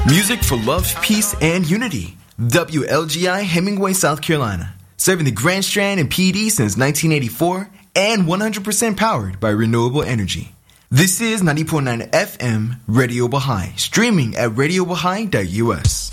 Music for love, peace, and unity. WLGI Hemingway, South Carolina. Serving the Grand Strand and PD since 1984 and 100% powered by renewable energy. This is 90.9 FM Radio Baha'i, streaming at radiobaha'i.us.